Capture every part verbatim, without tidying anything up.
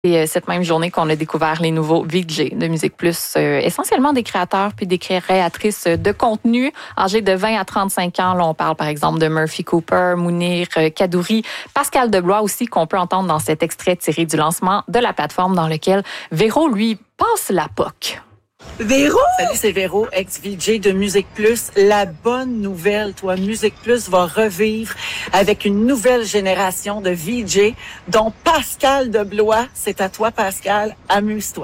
Et cette même journée qu'on a découvert les nouveaux V J de Musique Plus, euh, essentiellement des créateurs puis des créatrices de contenu âgés de vingt à trente-cinq ans. Là, on parle par exemple de Murphy Cooper, Mounir Kadouri, Pascal Deblois aussi, qu'on peut entendre dans cet extrait tiré du lancement de la plateforme dans lequel Véro, lui, passe la P O C. Véro! Salut, c'est Véro, ex-V J de Musique Plus. La bonne nouvelle, toi, Musique Plus va revivre avec une nouvelle génération de V J, dont Pascal Deblois. C'est à toi, Pascal. Amuse-toi.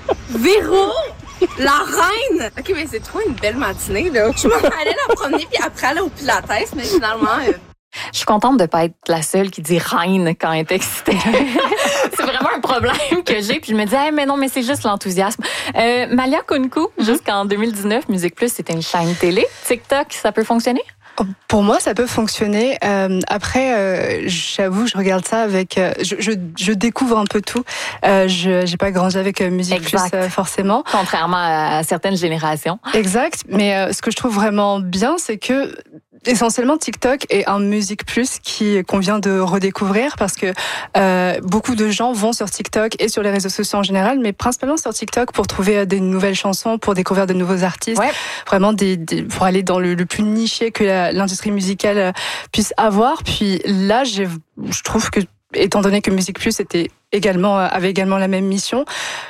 Véro! La reine! OK, mais c'est trop une belle matinée, là. Je m'en allais la promener, puis après aller au Pilates, mais finalement... Euh... Je suis contente de ne pas être la seule qui dit reine quand elle est excitée. C'est vraiment un problème que j'ai. Puis je me dis, hey, mais non, mais c'est juste l'enthousiasme. Euh, Malia Kunku, mm-hmm. jusqu'en deux mille dix-neuf, Musique Plus, c'était une chaîne télé. TikTok, ça peut fonctionner? Pour moi, ça peut fonctionner. Euh, après, euh, j'avoue, je regarde ça avec... Euh, je, je, je découvre un peu tout. Euh, je j'ai pas grandi avec euh, Musique exact. Plus, euh, forcément. Contrairement à certaines générations. Exact. Mais euh, ce que je trouve vraiment bien, c'est que essentiellement, TikTok est un Musique Plus qui qu'on vient de redécouvrir parce que euh, beaucoup de gens vont sur TikTok et sur les réseaux sociaux en général, mais principalement sur TikTok pour trouver des nouvelles chansons, pour découvrir de nouveaux artistes, ouais. vraiment des, des pour aller dans le, le plus niché que la, l'industrie musicale puisse avoir. Puis là, j'ai, je trouve que étant donné que Musique Plus était également avait également la même mission.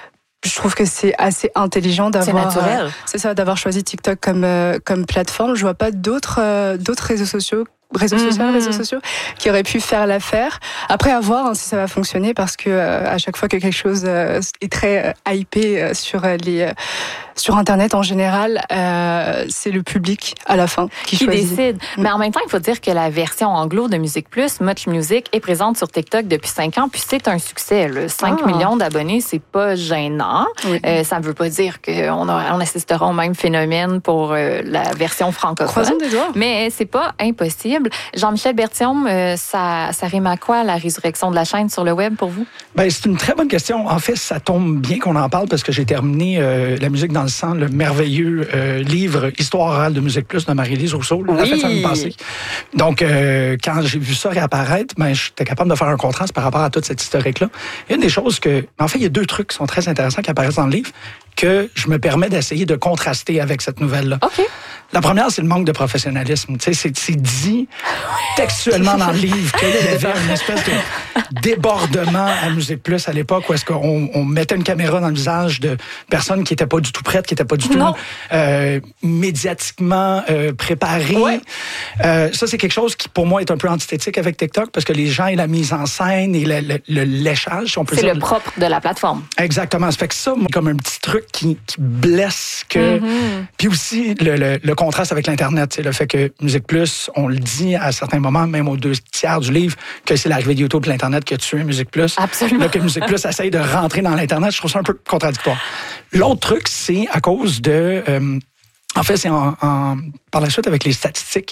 Je trouve que c'est assez intelligent d'avoir, c'est naturel. Euh, c'est ça, d'avoir choisi TikTok comme euh, comme plateforme. Je vois pas d'autres euh, d'autres réseaux sociaux, réseaux sociaux, mm-hmm. réseaux sociaux qui auraient pu faire l'affaire. Après, à voir hein, si ça va fonctionner, parce que euh, à chaque fois que quelque chose euh, est très euh, hypé euh, sur les euh, sur Internet en général, euh, c'est le public à la fin qui, qui choisit. décide. Mais en même temps, il faut dire que la version anglo de Musique Plus, Much Music, est présente sur TikTok depuis cinq ans, puis c'est un succès. Là. cinq ah. millions d'abonnés, c'est pas gênant. Oui. Euh, ça ne veut pas dire qu'on on assistera au même phénomène pour euh, la version francophone. Croisons des doigts. Mais c'est pas impossible. Jean-Michel Berthiaume, euh, ça, ça rime à quoi, la résurrection de la chaîne sur le web pour vous? Ben, c'est une très bonne question. En fait, ça tombe bien qu'on en parle parce que j'ai terminé euh, La musique dans le sang, le merveilleux euh, livre Histoire orale de Musique Plus de Marie-Lise Rousseau. Oui. En fait, ça me passait. Donc, euh, quand j'ai vu ça réapparaître, ben, j'étais capable de faire un contraste par rapport à toute cette historique-là. Il y a une des choses que... En fait, il y a deux trucs qui sont très intéressants qui apparaissent dans le livre que je me permets d'essayer de contraster avec cette nouvelle-là. OK. La première, c'est le manque de professionnalisme. Tu sais, c'est, c'est dit textuellement dans le livre qu'il y avait une espèce de débordement à Musique Plus à l'époque où est-ce qu'on on mettait une caméra dans le visage de personnes qui n'étaient pas du tout prêtes, qui n'étaient pas du tout euh, médiatiquement euh, préparées. Ouais. Euh, ça, c'est quelque chose qui, pour moi, est un peu antithétique avec TikTok parce que les gens et la mise en scène et le, le, le léchage, si on peut c'est dire. C'est le propre de la plateforme. Exactement. Ça fait que ça, moi, comme un petit truc qui, qui blesse que... Mm-hmm. Puis aussi, le, le, le contraste avec l'Internet, c'est le fait que Musique Plus, on le dit à certains moments, même aux deux tiers du livre, que c'est l'arrivée de YouTube et l'Internet qui a tué Musique Plus. Absolument. Là, que Musique Plus essaye de rentrer dans l'Internet, je trouve ça un peu contradictoire. L'autre truc, c'est à cause de... Euh, en fait, c'est en, en, par la suite avec les statistiques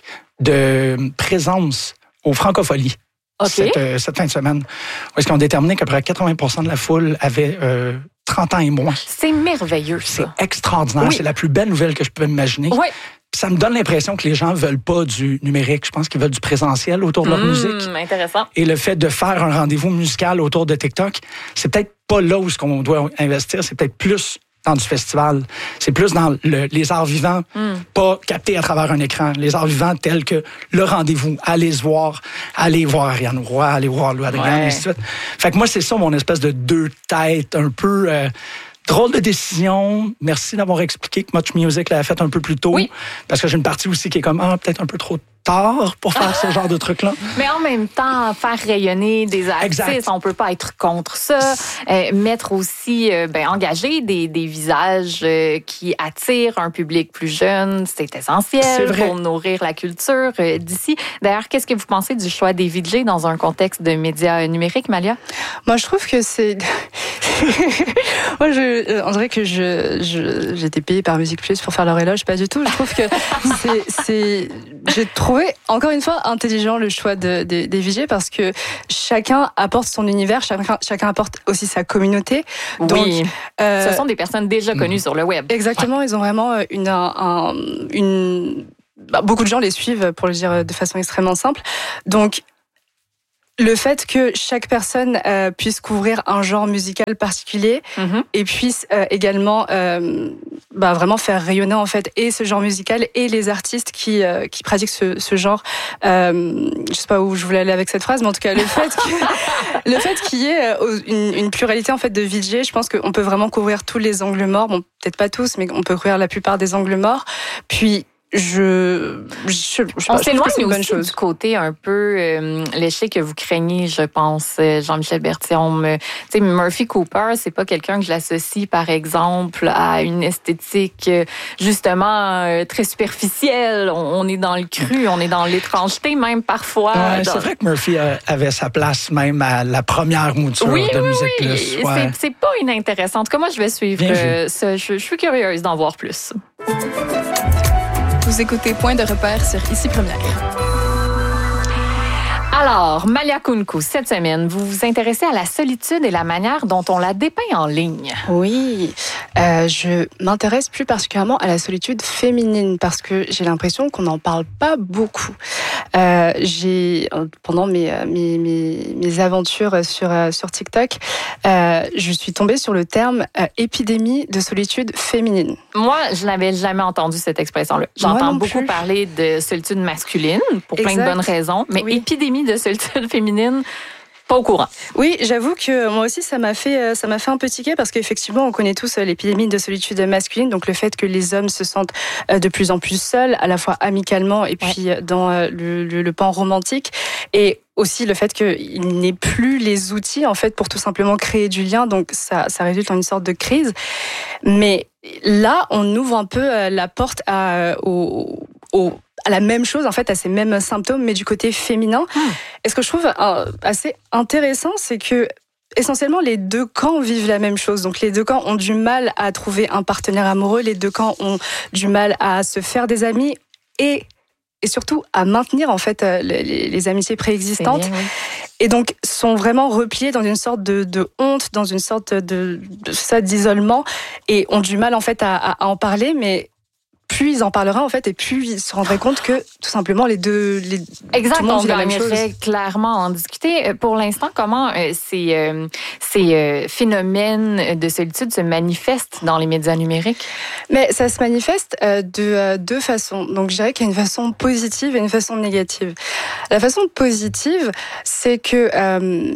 de présence aux Francopholies. Okay. Cette, euh, cette fin de semaine, où est-ce qu'ils ont déterminé qu'à peu près quatre-vingts pour cent de la foule avait euh, trente ans et moins. C'est merveilleux, ça. C'est extraordinaire. Oui. C'est la plus belle nouvelle que je peux imaginer. Oui. Ça me donne l'impression que les gens veulent pas du numérique. Je pense qu'ils veulent du présentiel autour de leur mmh, musique. Intéressant. Et le fait de faire un rendez-vous musical autour de TikTok, c'est peut-être pas là où on doit investir. C'est peut-être plus dans du festival. C'est plus dans le, les arts vivants, mm. pas captés à travers un écran. Les arts vivants tels que le rendez-vous, aller se voir, aller voir Ariane Roy, aller voir Lou Adrien, ouais. et ainsi de suite. Fait que moi, c'est ça mon espèce de deux têtes, un peu... Euh, drôle de décision. Merci d'avoir expliqué que Much Music l'a fait un peu plus tôt. Oui. Parce que j'ai une partie aussi qui est comme, ah, peut-être un peu trop tard pour faire ce genre de truc-là. Mais en même temps, faire rayonner des artistes, exact. On peut pas être contre ça. Euh, mettre aussi, euh, ben, engager des, des visages euh, qui attirent un public plus jeune, c'est essentiel c'est vrai. Pour nourrir la culture euh, d'ici. D'ailleurs, qu'est-ce que vous pensez du choix des V J dans un contexte de médias numériques, Malia? Moi, je trouve que c'est... Moi, je, on dirait que je, je, j'ai été payée par Musique Plus pour faire leur éloge, pas du tout. Je trouve que c'est, c'est, j'ai trouvé encore une fois intelligent le choix de, de, des V J parce que chacun apporte son univers, chacun, chacun apporte aussi sa communauté. Donc, oui, euh, ce sont des personnes déjà connues mmh. sur le web. Exactement, ouais. Ils ont vraiment une, un, un, une, bah, beaucoup de gens les suivent pour le dire de façon extrêmement simple. Donc le fait que chaque personne euh, puisse couvrir un genre musical particulier mm-hmm. et puisse euh, également euh, bah, vraiment faire rayonner en fait et ce genre musical et les artistes qui euh, qui pratiquent ce, ce genre. Euh, je sais pas où je voulais aller avec cette phrase, mais en tout cas le fait que, le fait qu'il y ait une, une pluralité en fait de V J, je pense qu'on peut vraiment couvrir tous les angles morts. Bon, peut-être pas tous, mais on peut couvrir la plupart des angles morts. Puis Je, je, je, je On je s'éloigne c'est une bonne aussi chose. du côté un peu euh, léché que vous craignez, je pense, Jean-Michel Berthiaume. Tu sais, Murphy Cooper, c'est pas quelqu'un que je l'associe, par exemple, à une esthétique justement euh, très superficielle. On, on est dans le cru, on est dans l'étrangeté même parfois. Ouais, dans... C'est vrai que Murphy avait sa place même à la première mouture oui, de oui, Musique oui. Plus. Ouais. C'est, c'est pas inintéressant. En tout cas, moi, je vais suivre euh, ce, je, je suis curieuse d'en voir plus. Vous écoutez Point de repère sur Ici Première. Alors, Malia Kunku, cette semaine, vous vous intéressez à la solitude et la manière dont on la dépeint en ligne. Oui, euh, je m'intéresse plus particulièrement à la solitude féminine parce que j'ai l'impression qu'on n'en parle pas beaucoup. Euh, j'ai pendant mes, mes, mes, mes aventures sur, sur TikTok, euh, je suis tombée sur le terme euh, épidémie de solitude féminine. Moi, je n'avais jamais entendu cette expression-là. J'entends beaucoup plus. parler de solitude masculine pour exact. plein de bonnes raisons, mais oui. épidémie de solitude féminine, pas au courant. Oui, j'avoue que moi aussi, ça m'a fait, ça m'a fait un peu tiquer parce qu'effectivement, on connaît tous l'épidémie de solitude masculine, donc le fait que les hommes se sentent de plus en plus seuls, à la fois amicalement et puis ouais. dans le, le, le pan romantique. Et aussi le fait qu'il n'ait plus les outils en fait pour tout simplement créer du lien, donc ça, ça résulte en une sorte de crise. Mais là, on ouvre un peu la porte à, au, au à la même chose, en fait, à ces mêmes symptômes, mais du côté féminin. Mmh. Et ce que je trouve assez intéressant, c'est que essentiellement, les deux camps vivent la même chose. Donc, les deux camps ont du mal à trouver un partenaire amoureux, les deux camps ont du mal à se faire des amis et, et surtout à maintenir, en fait, les, les amitiés préexistantes. Bien, oui. Et donc, sont vraiment repliés dans une sorte de, de honte, dans une sorte de, de ça, d'isolement et ont du mal, en fait, à, à en parler, mais plus ils en parleraient en fait et plus ils se rendraient compte que tout simplement les deux les exact, tout le monde on gagnerait clairement en discuter. Pour l'instant, comment euh, ces, euh, ces euh, phénomènes de solitude se manifestent dans les médias numériques? Mais ça se manifeste euh, de euh, deux façons. Donc je dirais qu'il y a une façon positive et une façon négative. La façon positive, c'est que euh,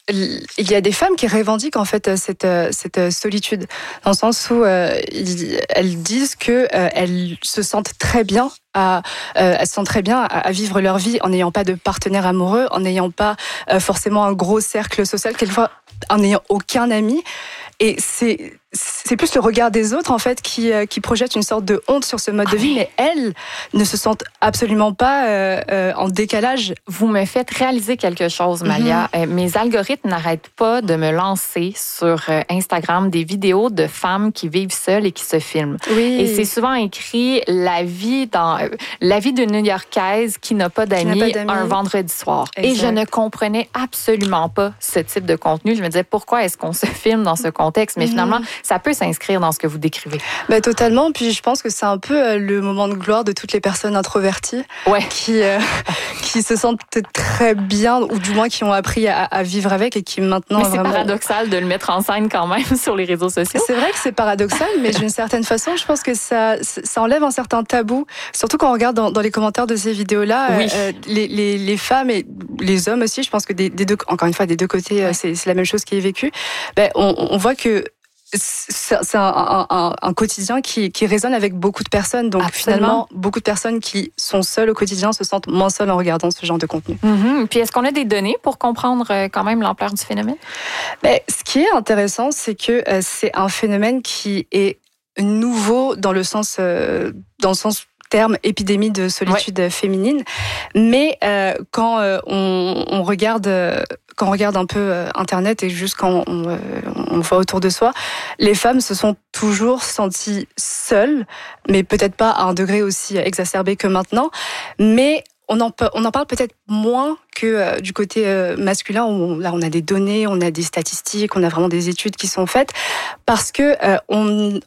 il y a des femmes qui revendiquent en fait cette cette solitude dans le sens où euh, elles disent que euh, elles se sentent très bien à euh, elles se sentent très bien à, à vivre leur vie en n'ayant pas de partenaire amoureux, en n'ayant pas euh, forcément un gros cercle social, quelquefois en n'ayant aucun ami. Et c'est c'est plus le regard des autres en fait qui qui projette une sorte de honte sur ce mode de vie, mais elles ne se sentent absolument pas euh, euh, en décalage. Vous me faites réaliser quelque chose, Malia. Mm-hmm. Euh, mes algorithmes n'arrêtent pas de me lancer sur Instagram des vidéos de femmes qui vivent seules et qui se filment. Oui. Et c'est souvent écrit la vie dans euh, la vie d'une New-Yorkaise qui n'a pas d'amis, n'a pas d'amis. Un vendredi soir. Exact. Et je ne comprenais absolument pas ce type de contenu. Je me disais pourquoi est-ce qu'on se filme dans ce contexte, mais mm-hmm. finalement ça peut s'inscrire dans ce que vous décrivez. Ben, totalement. Puis je pense que c'est un peu le moment de gloire de toutes les personnes introverties ouais. qui, euh, qui se sentent très bien, ou du moins qui ont appris à, à vivre avec et qui maintenant... Mais c'est vraiment... paradoxal de le mettre en scène quand même sur les réseaux sociaux. C'est vrai que c'est paradoxal, mais d'une certaine façon, je pense que ça, ça enlève un certain tabou. Surtout quand on regarde dans, dans les commentaires de ces vidéos-là, oui. euh, les, les, les femmes et les hommes aussi, je pense que des, des deux, encore une fois, des deux côtés, ouais. c'est, c'est la même chose qui est vécue. Ben, on, on voit que c'est un, un, un, un quotidien qui, qui résonne avec beaucoup de personnes. Donc Absolument. Finalement, beaucoup de personnes qui sont seules au quotidien se sentent moins seules en regardant ce genre de contenu. Mm-hmm. Puis est-ce qu'on a des données pour comprendre quand même l'ampleur du phénomène? Ben, ce qui est intéressant, c'est que euh, c'est un phénomène qui est nouveau dans le sens, euh, dans le sens terme épidémie de solitude ouais. féminine. Mais euh, quand euh, on, on regarde... Euh, quand on regarde un peu euh, Internet et juste quand on, euh, on voit autour de soi, les femmes se sont toujours senties seules, mais peut-être pas à un degré aussi exacerbé que maintenant. Mais on en, on en parle peut-être moins que euh, du côté euh, masculin, où on, là on a des données, on a des statistiques, on a vraiment des études qui sont faites, parce que euh, on...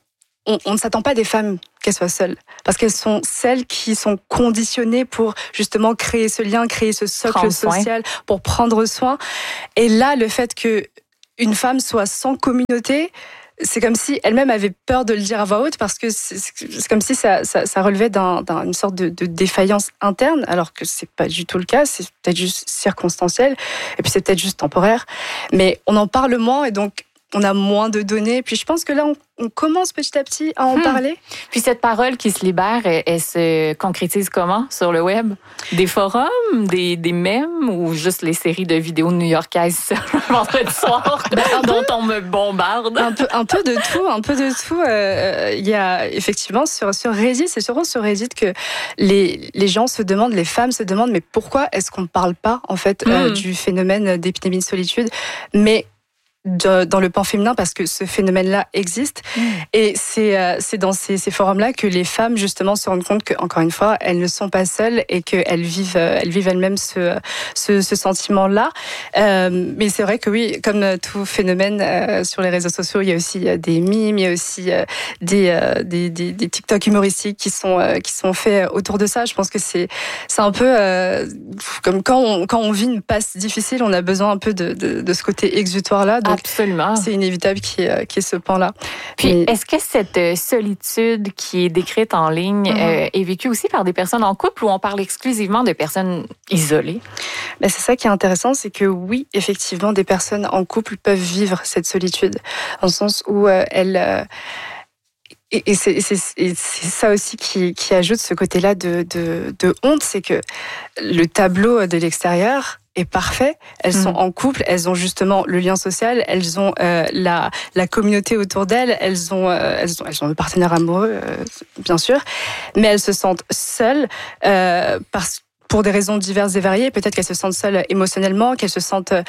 on, on ne s'attend pas des femmes qu'elles soient seules, parce qu'elles sont celles qui sont conditionnées pour justement créer ce lien, créer ce socle prendre social, soin. Pour prendre soin. Et là, le fait que une femme soit sans communauté, c'est comme si elle-même avait peur de le dire à voix haute, parce que c'est, c'est comme si ça, ça, ça relevait d'un, d'une sorte de, de défaillance interne, alors que c'est pas du tout le cas, c'est peut-être juste circonstanciel, et puis c'est peut-être juste temporaire. Mais on en parle moins, et donc on a moins de données. Puis je pense que là, on, on commence petit à petit à en hmm. parler. Puis cette parole qui se libère, elle, elle se concrétise comment sur le web? Des forums, des, des mèmes ou juste les séries de vidéos new-yorkaises le vendredi soir dont on me bombarde? Un peu, un peu de tout, un peu de tout. Il euh, y a effectivement sur, sur Reddit, c'est surtout sur Reddit que les, les gens se demandent, les femmes se demandent, mais pourquoi est-ce qu'on ne parle pas en fait hmm. euh, du phénomène d'épidémie de solitude? Mais De, dans le pan féminin, parce que ce phénomène-là existe. Mmh. Et c'est, euh, c'est dans ces, ces forums-là que les femmes, justement, se rendent compte que, encore une fois, elles ne sont pas seules et qu'elles vivent, euh, elles vivent elles-mêmes ce, ce, ce sentiment-là. Euh, mais c'est vrai que oui, comme tout phénomène euh, sur les réseaux sociaux, il y a aussi des mimes, il y a aussi euh, des, euh, des, des, des TikTok humoristiques qui sont, euh, qui sont faits autour de ça. Je pense que c'est, c'est un peu euh, comme quand on, quand on vit une passe difficile, on a besoin un peu de, de, de ce côté exutoire-là. Donc, absolument. C'est inévitable qu'il y ait, qu'il y ait ce pan-là. Puis, Mais... est-ce que cette solitude qui est décrite en ligne mm-hmm. euh, est vécue aussi par des personnes en couple ou on parle exclusivement de personnes isolées? Ben, c'est ça qui est intéressant, c'est que oui, effectivement, des personnes en couple peuvent vivre cette solitude, dans le sens où euh, elles... Euh, Et, et, c'est, et, c'est, et c'est ça aussi qui, qui ajoute ce côté-là de, de, de honte, c'est que le tableau de l'extérieur est parfait. Elles mmh. sont en couple, elles ont justement le lien social, elles ont euh, la, la communauté autour d'elles, elles ont, euh, elles ont, elles ont le partenaire amoureux, euh, bien sûr, mais elles se sentent seules euh, parce pour des raisons diverses et variées. Peut-être qu'elles se sentent seules émotionnellement, qu'elles se sentent euh,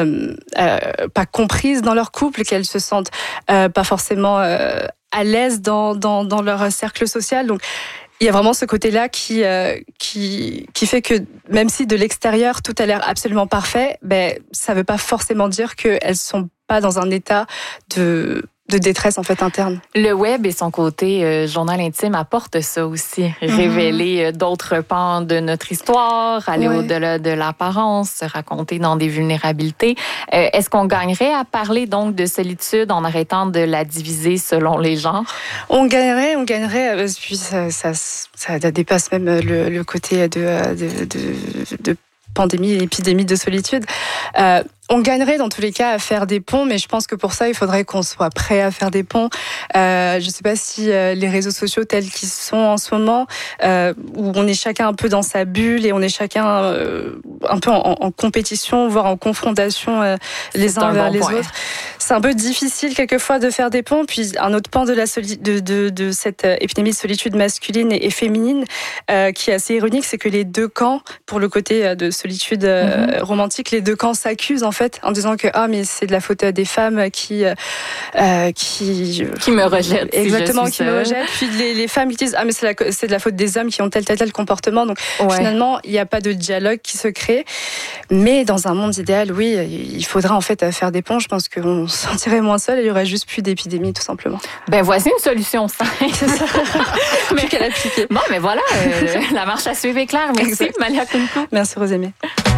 euh, pas comprises dans leur couple, qu'elles se sentent euh, pas forcément euh, à l'aise dans, dans, dans leur cercle social. Donc, il y a vraiment ce côté-là qui, euh, qui, qui fait que même si de l'extérieur, tout a l'air absolument parfait, ben, ça ne veut pas forcément dire qu'elles ne sont pas dans un état de... de détresse en fait interne. Le web et son côté euh, journal intime apporte ça aussi, mm-hmm. révéler euh, d'autres pans de notre histoire, aller ouais. au-delà de l'apparence, se raconter dans des vulnérabilités. Euh, est-ce qu'on gagnerait à parler donc de solitude en arrêtant de la diviser selon les genres? On gagnerait, on gagnerait, euh, puis ça, ça, ça dépasse même le, le côté de, de, de, de pandémie et épidémie de solitude. Euh, On gagnerait dans tous les cas à faire des ponts, mais je pense que pour ça, il faudrait qu'on soit prêt à faire des ponts. Euh, je ne sais pas si euh, les réseaux sociaux tels qu'ils sont en ce moment, euh, où on est chacun un peu dans sa bulle et on est chacun euh, un peu en, en compétition, voire en confrontation euh, les uns vers bon les point. autres. C'est un peu difficile quelquefois de faire des ponts. Puis un autre pan de, la soli- de, de, de cette épidémie de solitude masculine et, et féminine, euh, qui est assez ironique, c'est que les deux camps, pour le côté de solitude euh, mm-hmm. romantique, les deux camps s'accusent en fait. Fait, en disant que ah mais c'est de la faute des femmes qui euh, qui qui me rejettent exactement si qui me rejettent, puis les, les femmes qui disent ah mais c'est, la, c'est de la faute des hommes qui ont tel tel tel comportement. Donc ouais. finalement il n'y a pas de dialogue qui se crée, mais dans un monde idéal oui il faudra en fait faire des ponts. Je pense qu'on se sentirait moins seul et il y aurait juste plus d'épidémie tout simplement. Ben voici une solution simple. C'est ça. mais qu'elle appliquer. Bon mais voilà euh, la marche à suivre est claire. Merci exact. Malia Kounkou. Merci Rosémie.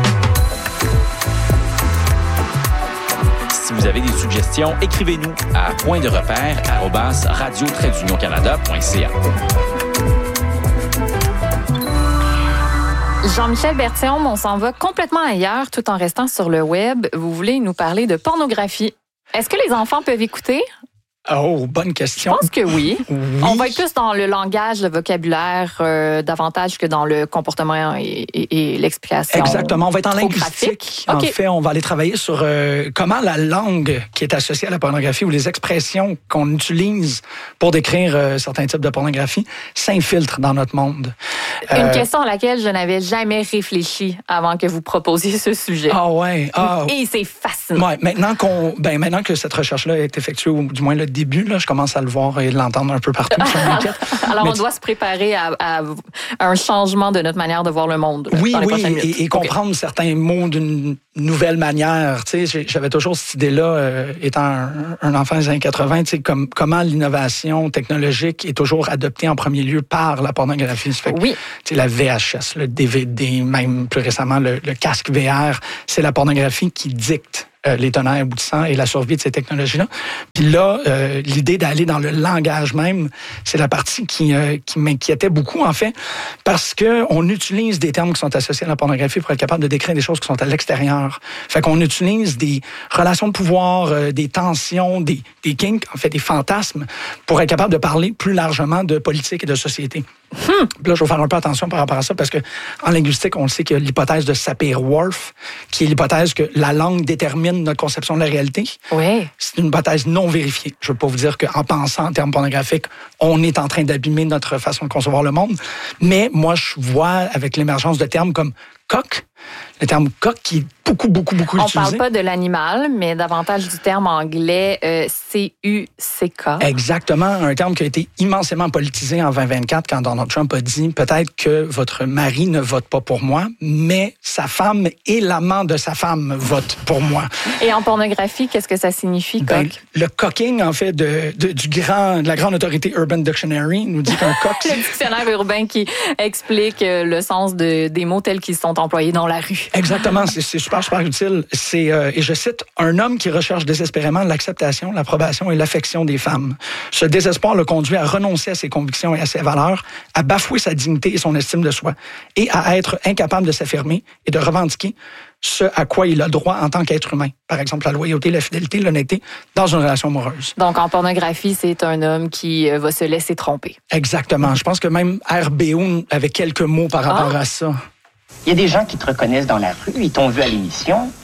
Si vous avez des suggestions, écrivez-nous à point de repère arobase radio trait d'union canada point c a. Jean-Michel Berthiaume, on s'en va complètement ailleurs tout en restant sur le web. Vous voulez nous parler de pornographie. Est-ce que les enfants peuvent écouter? Oh, bonne question. Je pense que oui. oui. On va être plus dans le langage, le vocabulaire, euh, davantage que dans le comportement et, et, et l'explication. Exactement. On va être en linguistique. En okay. fait, on va aller travailler sur euh, comment la langue qui est associée à la pornographie ou les expressions qu'on utilise pour décrire euh, certains types de pornographie s'infiltrent dans notre monde. Une euh, question à laquelle je n'avais jamais réfléchi avant que vous proposiez ce sujet. Ah ouais. Ah, et c'est fascinant. Ouais, maintenant qu'on, ben maintenant que cette recherche-là est effectuée, ou du moins le début. Là, je commence à le voir et l'entendre un peu partout. Alors, Mais on doit se préparer à, à un changement de notre manière de voir le monde. Oui, dans les oui, prochaines minutes. et, et comprendre okay. certains mots d'une nouvelle manière. Tu sais, j'avais toujours cette idée-là, euh, étant un, un enfant des années quatre-vingt, tu sais, comme, comment l'innovation technologique est toujours adoptée en premier lieu par la pornographie. Fait que, oui. Tu sais, la V H S, le D V D, même plus récemment le, le casque V R, c'est la pornographie qui dicte Euh, les tenants aboutissants et la survie de ces technologies-là. Puis là, euh, l'idée d'aller dans le langage même, c'est la partie qui, euh, qui m'inquiétait beaucoup, en fait, parce que on utilise des termes qui sont associés à la pornographie pour être capable de décrire des choses qui sont à l'extérieur. Fait qu'on utilise des relations de pouvoir, euh, des tensions, des, des kinks, en fait, des fantasmes, pour être capable de parler plus largement de politique et de société. Hmm. Puis là, je vais faire un peu attention par rapport à ça, parce que en linguistique, on le sait qu'il y a l'hypothèse de Sapir-Whorf, qui est l'hypothèse que la langue détermine notre conception de la réalité. Oui. C'est une hypothèse non vérifiée. Je ne veux pas vous dire qu'en pensant en termes pornographiques, on est en train d'abîmer notre façon de concevoir le monde. Mais moi, je vois avec l'émergence de termes comme coq, le terme coq qui est beaucoup, beaucoup, beaucoup on utilisé. On parle pas de l'animal, mais davantage du terme anglais euh, C U C K. Exactement, un terme qui a été immensément politisé en vingt vingt-quatre quand Donald Trump a dit « Peut-être que votre mari ne vote pas pour moi, mais sa femme et l'amant de sa femme votent pour moi. » Et en pornographie, qu'est-ce que ça signifie, coq? Ben, le cocking, en fait, de, de, du grand, de la grande autorité Urban Dictionary nous dit qu'un coq... Le dictionnaire urbain qui explique le sens de, des mots tels qu'ils sont employés dans la rue. Exactement, c'est, c'est super, super utile. C'est, euh, et je cite, « Un homme qui recherche désespérément l'acceptation, l'approbation et l'affection des femmes. Ce désespoir le conduit à renoncer à ses convictions et à ses valeurs, à bafouer sa dignité et son estime de soi, et à être incapable de s'affirmer et de revendiquer ce à quoi il a droit en tant qu'être humain. Par exemple, la loyauté, la fidélité, l'honnêteté dans une relation amoureuse. » Donc, en pornographie, c'est un homme qui va se laisser tromper. Exactement. Je pense que même R B O avait quelques mots par rapport ah. à ça. Il y a des gens qui te reconnaissent dans la rue, ils t'ont vu à l'émission,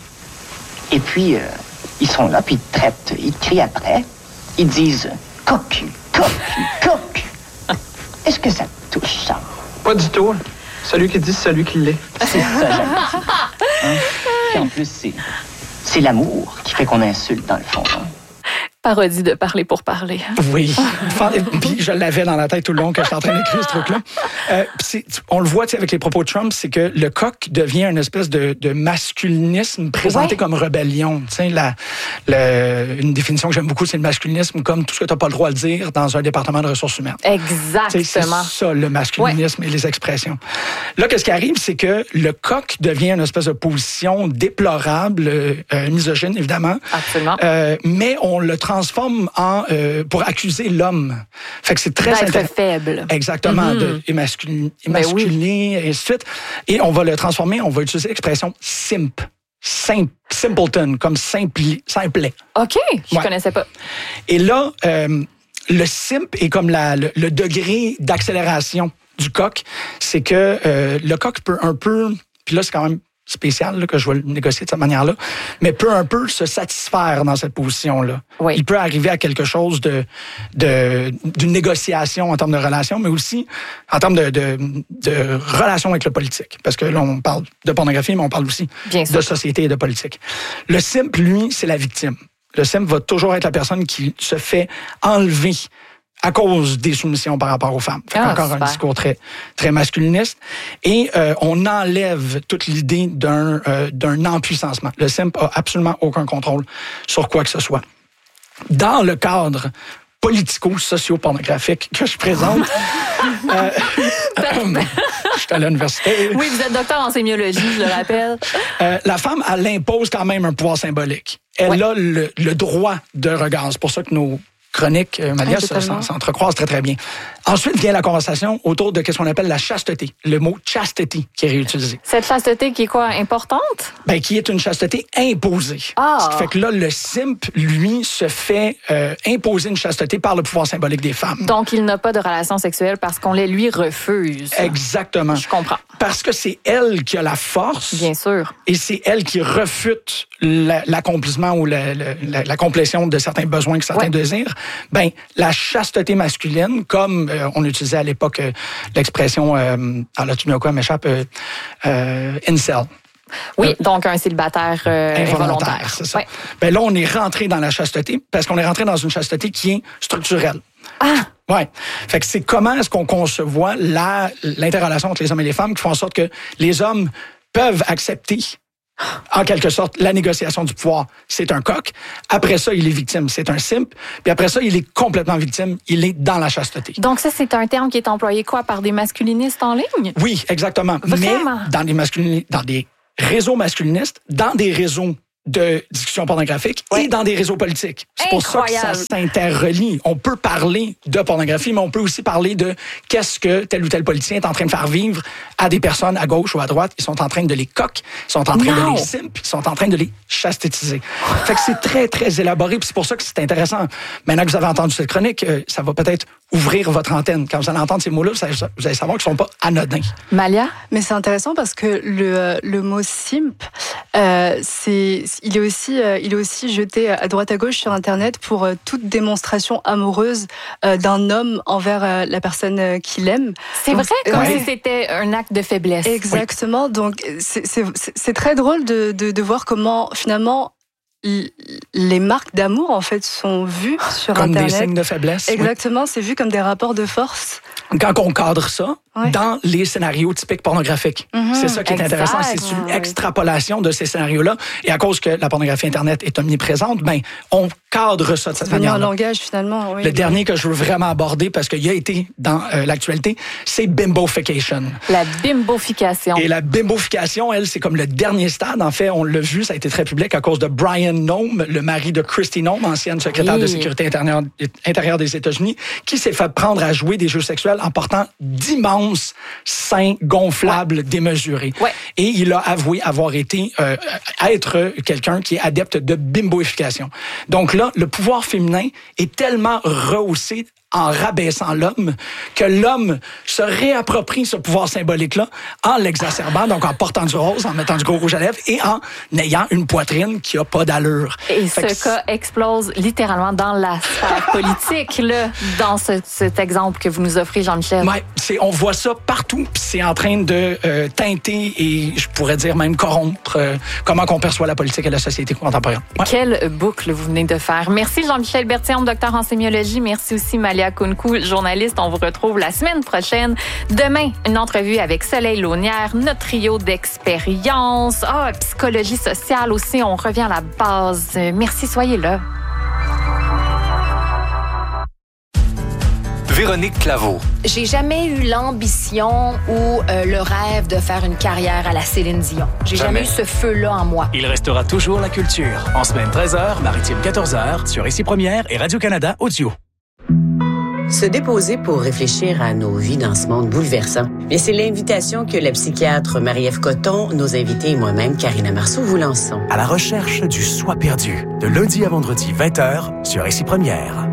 et puis euh, ils sont là, puis ils te traitent, ils te crient après, ils disent « cocu, cocu, cocu ». Est-ce que ça te touche, ça? Pas du tout. Celui qui dit, c'est celui qui l'est. C'est ça, j'aime ça. Hein? Puis en plus, c'est, c'est l'amour qui fait qu'on insulte, dans le fond. Hein? Parodie de parler pour parler. Oui. Puis je l'avais dans la tête tout le long que j'étais en train d'écrire ce truc-là. Euh, c'est, on le voit avec les propos de Trump, c'est que le coq devient une espèce de, de masculinisme présenté ouais. comme rébellion. La, la, une définition que j'aime beaucoup, c'est le masculinisme comme tout ce que tu n'as pas le droit de dire dans un département de ressources humaines. Exactement. T'sais, c'est ça, le masculinisme ouais. et les expressions. Là, qu'est-ce qui arrive, c'est que le coq devient une espèce de position déplorable, euh, misogyne, évidemment. Absolument. Euh, mais on le transforme en euh, pour accuser l'homme. Fait que c'est très d'être intér... faible. Exactement, mm-hmm. de émasculiner, émasculiner ben oui. et ainsi de suite. Et on va le transformer, on va utiliser l'expression simp. Simp, simpleton, comme simpli, simplet. OK, je ouais. connaissais pas. Et là, euh, le simp est comme la, le, le degré d'accélération du coq. C'est que euh, le coq peut un peu, puis là c'est quand même spécial là, que je vais le négocier de cette manière-là, mais peut un peu se satisfaire dans cette position-là. Oui. Il peut arriver à quelque chose de, de d'une négociation en termes de relation, mais aussi en termes de, de, de relation avec le politique. Parce que là, on parle de pornographie, mais on parle aussi Bien de sûr. société et de politique. Le simp, lui, c'est la victime. Le simp va toujours être la personne qui se fait enlever à cause des soumissions par rapport aux femmes. Fait ah, encore super. un discours très, très masculiniste. Et euh, on enlève toute l'idée d'un, euh, d'un empuissancement. Le simp a absolument aucun contrôle sur quoi que ce soit. Dans le cadre politico-socio-pornographique que je présente, euh, je suis à l'université. Oui, vous êtes docteur en sémiologie, je le rappelle. Euh, la femme, elle impose quand même un pouvoir symbolique. Elle ouais. a le, le droit de regard. C'est pour ça que nos chroniques, euh, Malia, oui, s'entrecroisent très, très bien. Ensuite vient la conversation autour de ce qu'on appelle la chasteté. Le mot chastity qui est réutilisé. Cette chasteté qui est quoi, importante? Ben, qui est une chasteté imposée. Ah. Ce qui fait que là, le simp, lui, se fait euh, imposer une chasteté par le pouvoir symbolique des femmes. Donc, il n'a pas de relation sexuelle parce qu'on les lui refuse. Exactement. Je comprends. Parce que c'est elle qui a la force. Bien sûr. Et c'est elle qui refute la, l'accomplissement ou la, la, la complétion de certains besoins que certains ouais. désirent. Ben, la chasteté masculine, comme euh, on utilisait à l'époque euh, l'expression, euh, alors là, tu me dis quoi, m'échappe, euh, euh, incel. Oui, euh, donc un célibataire euh, involontaire. involontaire. C'est ça. Ouais. Ben là, on est rentré dans la chasteté parce qu'on est rentré dans une chasteté qui est structurelle. Ah! Oui. Fait que c'est comment est-ce qu'on concevoit la, l'interrelation entre les hommes et les femmes qui font en sorte que les hommes peuvent accepter, en quelque sorte, la négociation du pouvoir. C'est un coq. Après ça, il est victime. C'est un simp. Puis après ça, il est complètement victime. Il est dans la chasteté. Donc ça, c'est un terme qui est employé quoi? Par des masculinistes en ligne? Oui, exactement. Vraiment? Mais dans des, masculini- dans des réseaux masculinistes, dans des réseaux de discussion pornographique ouais. et dans des réseaux politiques. C'est Incroyable. pour ça que ça s'interrelie. On peut parler de pornographie, mais on peut aussi parler de qu'est-ce que tel ou tel politicien est en train de faire vivre à des personnes à gauche ou à droite. Ils sont en train de les coques, ils sont en train non. de les simp, ils sont en train de les chastétiser. Fait que c'est très, très élaboré. Puis c'est pour ça que c'est intéressant. Maintenant que vous avez entendu cette chronique, euh, ça va peut-être ouvrir votre antenne. Quand vous allez entendre ces mots-là, vous allez, vous allez savoir qu'ils ne sont pas anodins. Malia? Mais c'est intéressant parce que le, le mot simp, euh, c'est... Il est, aussi, euh, il est aussi jeté à droite à gauche sur Internet pour euh, toute démonstration amoureuse euh, d'un homme envers euh, la personne euh, qu'il aime. C'est Donc, vrai, comme ouais. si c'était un acte de faiblesse. Exactement. Oui. Donc, c'est, c'est, c'est très drôle de, de, de voir comment, finalement, les marques d'amour, en fait, sont vues sur comme Internet. Comme des signes de faiblesse. Exactement. Oui. C'est vu comme des rapports de force. Quand on cadre ça ouais. dans les scénarios typiques pornographiques. Mm-hmm, c'est ça qui est exact. Intéressant, c'est une extrapolation de ces scénarios-là. Et à cause que la pornographie Internet est omniprésente, ben, on cadre ça de cette manière-là. C'est devenu un langage, finalement. Oui, Le oui. dernier que je veux vraiment aborder, parce qu'il a été dans euh, l'actualité, c'est bimbofication. La bimbofication. Et la bimbofication, elle, c'est comme le dernier stade. En fait, on l'a vu, ça a été très public à cause de Brian Noem, le mari de Kristi Noem, ancienne secrétaire oui. de sécurité intérieure, intérieure des États-Unis, qui s'est fait prendre à jouer des jeux sexuels en portant d'immenses seins gonflables ouais. démesurés. Ouais. Et il a avoué avoir été euh, être quelqu'un qui est adepte de bimboification. Donc là, le pouvoir féminin est tellement rehaussé en rabaissant l'homme, que l'homme se réapproprie ce pouvoir symbolique-là en l'exacerbant, donc en portant du rose, en mettant du gros rouge à lèvres et en ayant une poitrine qui a pas d'allure. Et fait ce cas explose littéralement dans la sphère politique, là, dans ce, cet exemple que vous nous offrez, Jean-Michel. Ouais, c'est, on voit ça partout, puis c'est en train de euh, teinter et je pourrais dire même corrompre euh, comment qu'on perçoit la politique et la société contemporaine. Ouais. Quelle boucle vous venez de faire. Merci Jean-Michel Berthiaume, docteur en sémiologie. Merci aussi Malia Kounkou, journaliste. On vous retrouve la semaine prochaine. Demain, une entrevue avec Soleil Launière, notre trio d'expérience. Ah, psychologie sociale aussi. On revient à la base. Merci, soyez là. Véronique Claveau. J'ai jamais eu l'ambition ou euh, le rêve de faire une carrière à la Céline Dion. J'ai jamais, jamais eu ce feu-là en moi. Il restera toujours la culture. En semaine treize heures, Maritime quatorze heures, sur Ici Première et Radio-Canada Audio. Se déposer pour réfléchir à nos vies dans ce monde bouleversant. Bien, c'est l'invitation que la psychiatre Marie-Ève Coton, nos invités et moi-même, Karina Marceau, vous lançons. À la recherche du soi perdu, de lundi à vendredi, vingt heures, sur Ici Première.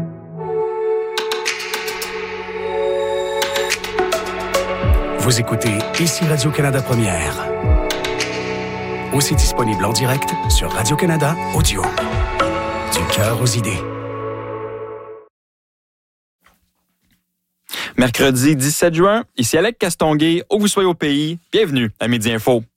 Vous écoutez Ici Radio-Canada Première. Aussi disponible en direct sur Radio-Canada Audio. Du cœur aux idées. Mercredi dix-sept juin, ici Alec Castonguay, où vous soyez au pays, bienvenue à Midi Info.